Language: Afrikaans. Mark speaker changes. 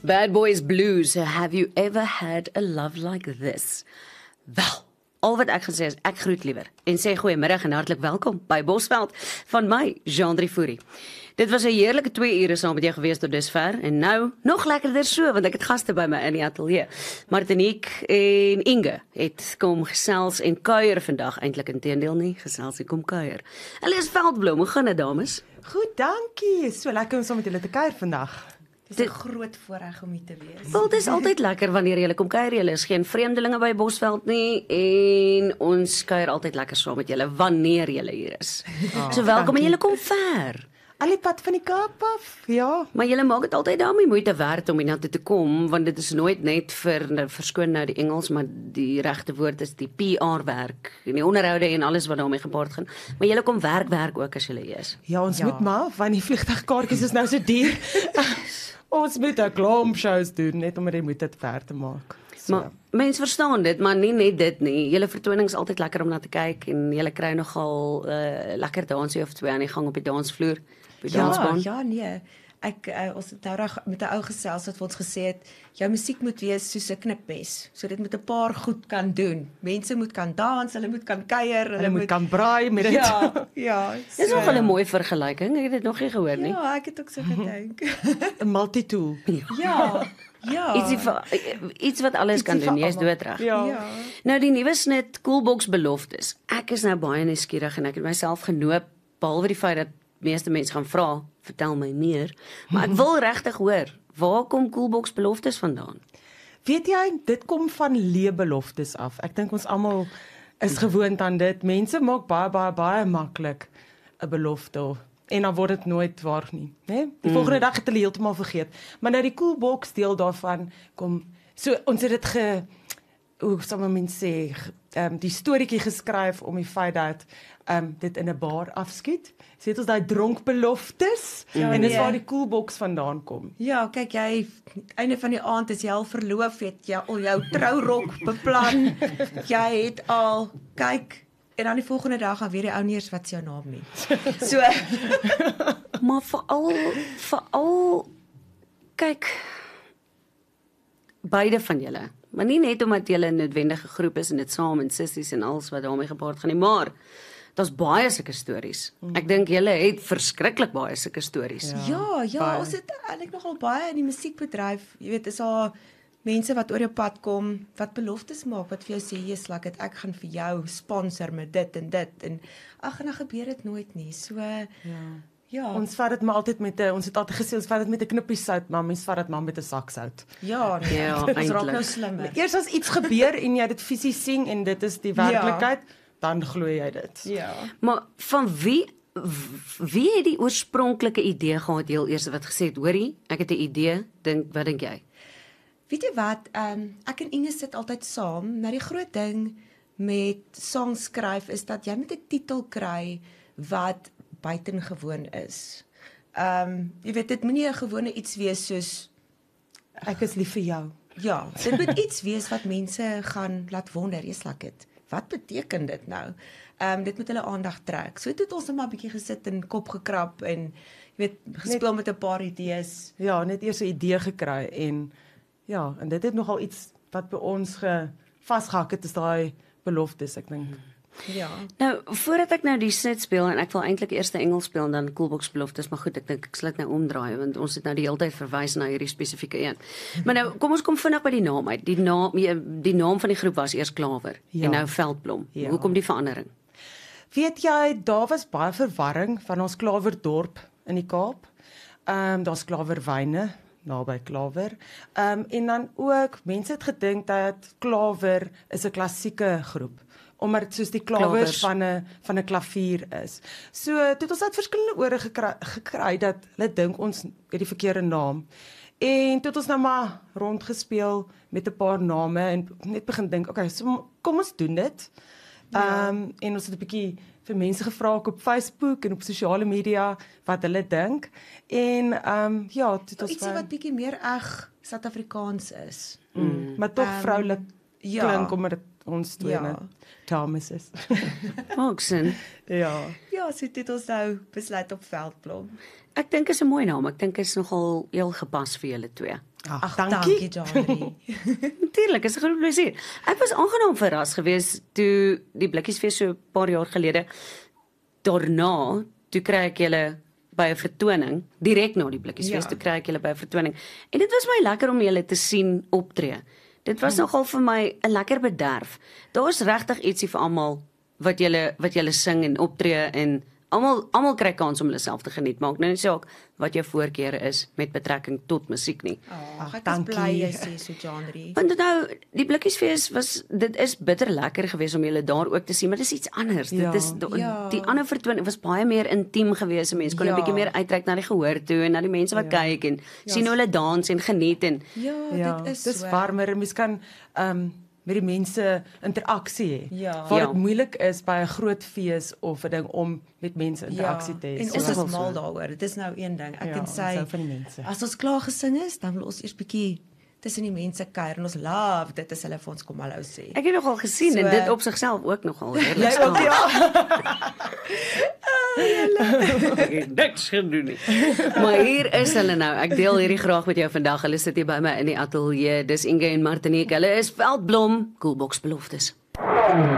Speaker 1: Bad Boys Blues, have you ever had a love like this? Wel, al wat ek gesê is, ek groet liewer en sê goeiemiddag en hartlik welkom by Bosveld van my, Jean Driefoerie. Dit was 'n heerlike 2 ure saam met jou gewees tot dusver en nou nog lekkerder so, want ek het gaste by my in die ateljee. Martinique en Inge het kom gesels en kuier vandag, eintlik inteendeel nie, gesels en kom kuier. Hulle is Veldblom, hoe gaan dit dames?
Speaker 2: Goed, dankie. So lekker om saam met julle te kuier vandag.
Speaker 3: Dit is 'n groot voorreg om hier te wees.
Speaker 1: Wel, dit is altyd lekker wanneer julle kom kuier. Julle is geen vreemdelinge by Bosveld nie en ons kuier altyd lekker saam met julle wanneer julle hier is. So welkom en julle kom ver.
Speaker 2: Al die pad van die Kaap af, ja.
Speaker 1: Maar julle maak dit altyd daarmee moeite werd om hiernatoe te kom, want dit is nooit net vir verskoon nou die Engels, maar die regte woord is die PR-werk en die onderhoude en alles wat daarmee gepaard gaan. Maar julle kom werk ook as julle hier is.
Speaker 2: Ja, ons moet maar, want die vliegtuigkaartjies is nou so duur. Ons moet 'n klomp shows doen, net om die moeite ver te maak. So.
Speaker 1: Maar mense verstaan dit, maar nie net dit nie. Julle vertonings is altyd lekker om na te kyk en julle kry nogal lekker dansie of twee aan die gang op die dansvloer, op die dansbaan.
Speaker 3: Ja, nee. Ons het nou met 'n ou gesels wat vir ons gesê het, jou musiek moet wees soos 'n knipmes. So dit moet 'n paar goed kan doen. Mense moet kan dans, hulle moet kan kuier,
Speaker 2: Hulle moet kan braai met dit.
Speaker 3: Ja, ja.
Speaker 1: Dis nog 'n mooi vergelyking. Ek het dit nog nie gehoor nie.
Speaker 3: Ja, ek het ook so gedink.
Speaker 2: 'n multitool.
Speaker 3: Ja. Ja.
Speaker 1: Iets wat alles kan doen, jy is doodreg.
Speaker 2: Ja.
Speaker 1: Nou die nuwe snit Coolbox beloftes. Ek is nou baie nuuskierig en ek het myself genoop, behalwe die feit dat meeste mense gaan vra, vertel my meer, maar ek wil regtig hoor, waar kom Coolbox beloftes vandaan?
Speaker 2: Weet jy, dit kom van leebeloftes af. Ek dink ons almal is gewoond aan dit. Mense maak baie maklik 'n belofte en dan word dit nooit waar nie, né? Die volgende dag het hulle heeltemal vergeet. Maar nou die Coolbox deel daarvan kom, so ons het dit hoe sal mense sê, die storieetjie geskryf om die feit dat dit in 'n bar afskiet. Sê dit ons daai dronkbeloftes en dis waar die Coolbox vandaan kom.
Speaker 3: Ja, kyk jy, einde van die aand is jy al verloof, het jy al jou trourok beplan. Jy het al kyk en dan die volgende dag gaan weer die ou nie eens wat se jou naam nie. So
Speaker 1: Maar veral kyk beide van julle. Maar nie net omdat julle 'n noodwendige groep is en dit saam en sissies en alles wat daarmee gepaard gaan nie, maar daar's baie sulke stories. Ek dink julle het verskriklik baie sulke stories.
Speaker 3: Ja, ons het eintlik nogal baie in die musiekbedryf. Jy weet, is daar mense wat oor jou pad kom, wat beloftes maak, wat vir jou sê, "Jesus, ek gaan vir jou sponsor met dit en dit." En dan gebeur dit nooit nie. So ja.
Speaker 2: Ons vat dit maar altyd ons het altyd gesê ons vat dit met 'n knippie sout, maar mens vat dit maar met 'n sak sout.
Speaker 3: Ja, nee,
Speaker 1: Ja,
Speaker 3: ons raak
Speaker 1: eintlik.
Speaker 3: nou slimmer.
Speaker 2: Eers as iets gebeur en jy dit fisies sien en dit is die werklikheid, dan glo jy dit.
Speaker 3: Ja.
Speaker 1: Maar van wie het die oorspronklike idee gehad heel eers wat gesê het, hoorie, ek het 'n idee, wat dink jy?
Speaker 3: Weet jy wat, ek en Inge sit altyd saam. Nou die groot ding met songs skryf is dat jy met 'n titel kry wat buitengewoon is. Jy weet, dit moenie 'n gewone iets wees soos
Speaker 2: Ek is lief vir jou.
Speaker 3: ja, dit moet iets wees wat mense gaan laat wonder, dit. Wat beteken dit nou? Dit moet hulle aandag trek. So het ons net maar 'n bietjie gesit en kop gekrap en jy weet, gespeel met 'n paar idees.
Speaker 2: Ja, net eers 'n idee gekry en dit het nogal iets wat by ons vasgehak het, is daai beloftes, ek dink.
Speaker 3: Ja.
Speaker 1: Nou, voordat ek nou die snit speel en ek wil eintlik eers die Engels speel en dan Coolbox beloftes, maar goed, ek dink ek sal dit nou omdraai want ons het nou die hele tyd verwys na hierdie spesifieke een. Maar nou, kom ons kom vinnig by die naam uit. Die naam van die groep was eers Klawer en nou Veldblom.
Speaker 2: Ja.
Speaker 1: Hoekom die verandering?
Speaker 2: Weet jy, daar was baie verwarring van ons Klawerdorp in die Kaap. Daar's Klawerwyne naby Klawer. En dan ook, mense het gedink dat Klawer is 'n klassieke groep, omdat dit soos die klawers van 'n klavier is. So, het ons uit verskillende ore gekry dat hulle dink ons het die verkeerde naam. En toe het ons nou maar rondgespeel met 'n paar name en net begin dink, okay, so kom ons doen dit. En ons het 'n bietjie vir mense gevra op Facebook en op sosiale media wat hulle dink. En dit was
Speaker 3: Ietsie wat bietjie meer reg Suid-Afrikaans is.
Speaker 2: maar tog vroulik
Speaker 3: ja.
Speaker 2: klink omdat dit ons twee dames is.
Speaker 1: Maak sin.
Speaker 2: Ja.
Speaker 3: Ja, so het ons nou besluit op Veldblom.
Speaker 1: Ek dink is 'n mooi naam. Ek dink is nogal heel gepas vir julle twee.
Speaker 2: Ag,
Speaker 3: dankie Jandri.
Speaker 1: Natuurlik, is 'n groot plesier. Ek was aangenaam verras geweest toe die blikkiesfees so 'n paar jaar gelede. Daarna, toe kry ek julle by 'n vertoning, direk na die blikkiesfees, toe kry ek julle by 'n vertoning. En dit was my lekker om julle te sien optree. Dit was nogal vir my 'n lekker bederf. Daar's regtig ietsie vir almal wat julle sing en optree en almal kry kans om hulle self te geniet. Maak nou nie saak wat jou voorkeure is met betrekking tot musiek nie.
Speaker 3: Ek is
Speaker 2: dankie.
Speaker 3: bly jy sê so Jandri.
Speaker 1: Want nou die blikkiesfees dit is bitter lekker geweest om julle daar ook te sien, maar dis iets anders.
Speaker 2: Ja.
Speaker 1: Dit is
Speaker 3: Ja.
Speaker 1: die ander vertoning was baie meer intiem geweest. Mense kon 'n
Speaker 3: Ja.
Speaker 1: bietjie meer uitreik na die gehoor toe en na die mense wat kyk en sien hoe hulle dans en geniet en
Speaker 3: Ja, dit is
Speaker 2: dis
Speaker 3: so.
Speaker 2: warmer en mens kan met die mense interaksie hê.
Speaker 3: Ja.
Speaker 2: Waar
Speaker 1: Ja.
Speaker 2: dit moeilik is by 'n groot fees of 'n ding om met mense interaksie te hê.
Speaker 3: En
Speaker 2: So
Speaker 3: ons
Speaker 2: dis
Speaker 3: is
Speaker 2: wel
Speaker 3: mal
Speaker 2: so.
Speaker 3: daaroor. Dit is nou een ding. Ek
Speaker 2: Ja,
Speaker 3: en
Speaker 2: ons
Speaker 3: sy
Speaker 2: hou van die mense.
Speaker 3: as ons klaar gesing is, dan wil ons eers bietjie tussen die mense kuier en ons love dit as hulle vir ons kom hallo sê.
Speaker 1: ek het nogal gesien
Speaker 3: So-
Speaker 1: en dit op sigself ook nogal redelik
Speaker 2: Jy ook ja.
Speaker 1: Ek het niks gedoen nie. Maar hier is hulle nou. Ek deel hierdie graag met jou vandag. Hulle sit hier by my in die ateljee. Dis Inge en Martinique. Hulle is Veldblom, Koelbox beloftes.